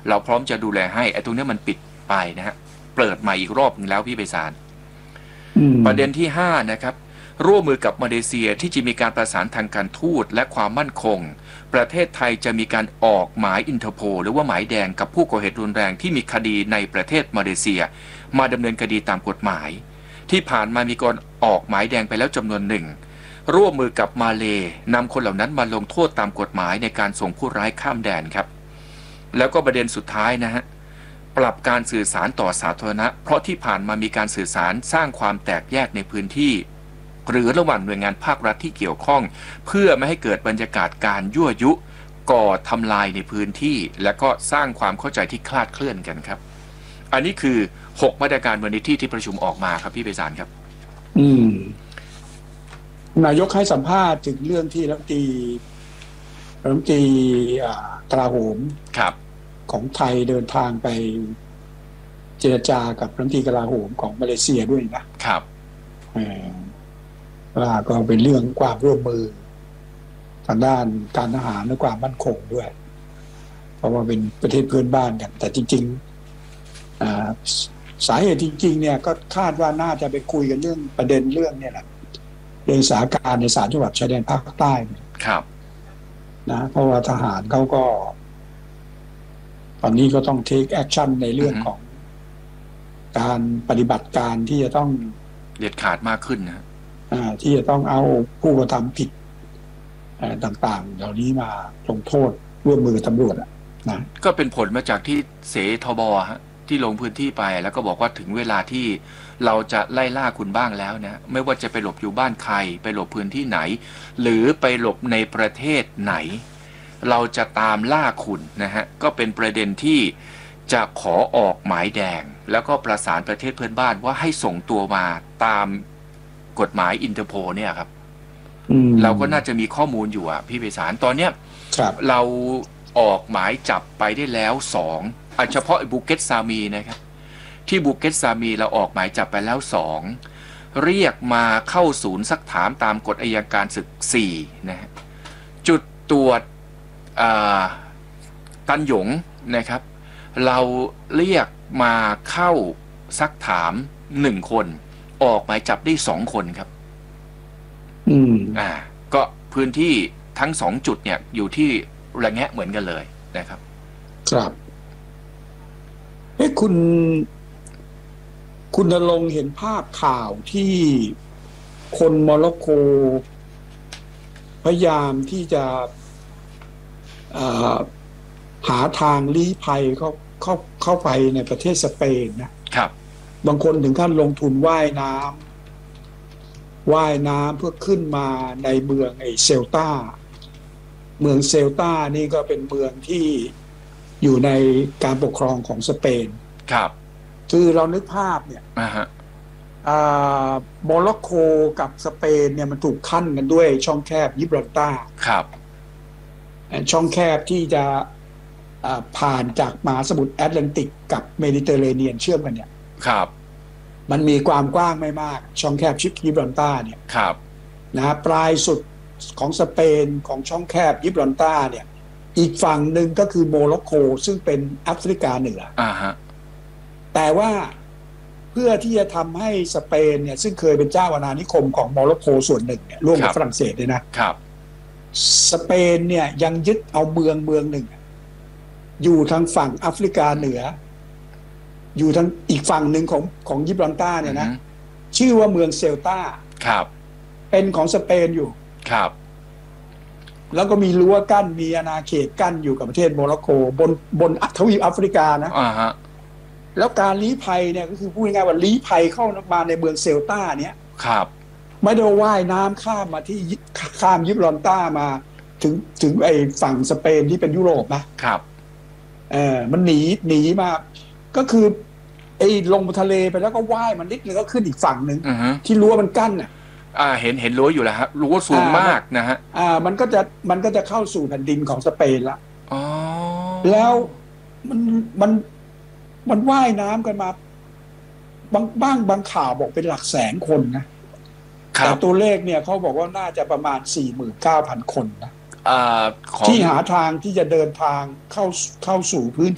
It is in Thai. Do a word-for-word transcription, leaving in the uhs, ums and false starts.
เราพร้อมจะดูแลให้ไอ้ตรงนี้มันปิดไปนะฮะเปิดใหม่อีกรอบนึงแล้วพี่ไพศาลประเด็นที่ห้านะครับร่วมมือกับมาเลเซียที่จะมีการประสานทางการทูตและความมั่นคงประเทศไทยจะมีการออกหมายอินเตอร์โพลหรือว่าหมายแดงกับผู้ก่อเหตุรุนแรงที่มีคดีในประเทศมาเลเซียมาดำเนินคดีตามกฎหมายที่ผ่านมามีการออกหมายแดงไปแล้วจำนวนหนึ่งร่วมมือกับมาเลนำคนเหล่านั้นมาลงโทษตามกฎหมายในการส่งผู้ร้ายข้ามแดนครับแล้วก็ประเด็นสุดท้ายนะฮะปรับการสื่อสารต่อสาธารณะเพราะที่ผ่านมามีการสื่อสารสร้างความแตกแยกในพื้นที่หรือระหว่างหน่วยงานภาครัฐที่เกี่ยวข้องเพื่อไม่ให้เกิดบรรยากาศการยั่วยุก่อทำลายในพื้นที่และก็สร้างความเข้าใจที่คลาดเคลื่อนกันครับอันนี้คือหกมาตรการวันนี้ที่ที่ประชุมออกมาครับพี่ไพศาลครับอืมนายกให้สัมภาษณ์ถึงเรื่องที่รัฐมนตรีรัฐมนตรีกลาโหมครับของไทยเดินทางไปเจรจากับรัฐมนตรีกลาโหมของมาเลเซียด้วยนะครับว่าก็เป็นเรื่องความร่วมมือทางด้านการทหารและความมั่นคงด้วยเพราะว่าเป็นประเทศเพื่อนบ้านกันแต่จริงๆสาเหตุจริงๆเนี่ยก็คาดว่าน่าจะไปคุยกันเรื่องประเด็นเรื่องเนี่ยแหละเรื่องสถานการณ์ในสามจังหวัดชายแดนภาคใต้ครับนะเพราะว่าทหารเขาก็ตอนนี้ก็ต้อง take action ในเรื่องของการปฏิบัติการที่จะต้องเด็ดขาดมากขึ้นนะที่จะต้องเอาผู้กระทำผิดต่างๆเหล่านี้มาลงโทษร่วมมือตำรวจนะก็เป็นผลมาจากที่เสทบฮะที่ลงพื้นที่ไปแล้วก็บอกว่าถึงเวลาที่เราจะไล่ล่าคุณบ้างแล้วนะไม่ว่าจะไปหลบอยู่บ้านใครไปหลบพื้นที่ไหนหรือไปหลบในประเทศไหนเราจะตามล่าคุณนะฮะก็เป็นประเด็นที่จะขอออกหมายแดงแล้วก็ประสานประเทศเพื่อนบ้านว่าให้ส่งตัวมาตามกฎหมายอินเตอร์โพลเนี่ยครับเราก็น่าจะมีข้อมูลอยู่อ่ะพี่ไพศาลตอนเนี้ยเราออกหมายจับไปได้แล้วสองเฉพาะบูเกตซามีนะครับที่บูเกตซามีเราออกหมายจับไปแล้วสองเรียกมาเข้าศูนย์ซักถามตามกฎอัยการศึกสี่นะฮะจุดตรวจตันหยงนะครับเราเรียกมาเข้าซักถามหนึ่งคนออกหมายจับได้สองคนครับอืมอ่าก็พื้นที่ทั้งสองจุดเนี่ยอยู่ที่ระแงะเหมือนกันเลยนะครับครับเอ๊ะคุณคุณณรงค์เห็นภาพข่าวที่คนโมร็อกโกพยายามที่จะหาทางลี้ภัยเข้าเข้าเข้าไปในประเทศสเปนนะครับบางคนถึงขั้นลงทุนว่ายน้ำว่ายน้ำเพื่อขึ้นมาในเมืองไอเซลตาเมืองเซลตานี่ก็เป็นเมืองที่อยู่ในการปกครองของสเปนครับคือเรานึกภาพเนี่ย uh-huh. โมร็อกโกกับสเปนเนี่ยมันถูกขั้นกันด้วยช่องแคบยิบรัลตาร์ครับช่องแคบที่จะผ่านจากมหาสมุทรแอตแลนติกกับเมดิเตอร์เรเนียนเชื่อมกันเนี่ยครับมันมีความกว้างไม่มากช่องแคบชิปยิบรัลตาร์เนี่ยครับนะปลายสุดของสเปนของช่องแคบยิบรัลตาร์เนี่ยอีกฝั่งหนึ่งก็คือโมร็อกโกซึ่งเป็นแอฟริกาเหนืออ่าฮะแต่ว่าเพื่อที่จะทำให้สเปนเนี่ยซึ่งเคยเป็นเจ้าอาณานิคมของโมร็อกโกส่วนหนึ่งเนี่ยร่วมกับฝรั่งเศสด้วยนะครับสเปนเนี่ยยังยึดเอาเมืองเมืองหนึ่งอยู่ทางฝั่งแอฟริกาเหนืออยู่ทางอีกฝั่งหนึ่งของของยิบรัลตาร์เนี่ยนะชื่อว่าเมืองเซลตาครับเป็นของสเปนอยู่ครับแล้วก็มีรั้วกั้นมีอาณาเขตกั้นอยู่กับประเทศโมร็อกโกบนบนทวีปแอฟริกานะอ่าฮะแล้วการลี้ภัยเนี่ยก็คือพูดง่ายๆว่าลี้ภัยเข้ามาในเมืองเซลตาเนี่ยครับไม่ได้ว่ายน้ำข้ามมาที่ข้ามยิบรัลตาร์มาถึงถึงไอ้ฝั่งสเปนที่เป็นยุโรปนะครับเออมันหนีหนีมาก็คือไอ้ลงทะเลไปแล้วก็ว่ายมันนิดนึงก็ขึ้นอีกฝั่งนึง uh-huh. ที่รั้วมันกั้นอ่ะอ่าเห็นเห็นรั้วอยู่แล้วฮะรั้วสูงมากนะฮะอ่ามันก็จะมันก็จะเข้าสู่แผ่นดินของสเปนละอ๋อแล้วมันมันมันว่ายน้ำกันมาบางบ้างบางข่าวบอกเป็นหลักแสนคนนะแต่ตัวเลขเนี่ยเขาบอกว่าน่าจะประมาณ สี่หมื่นเก้าพัน คนนะที่หาทางที่จะเดินทางเข้าเข้าสู่พื้น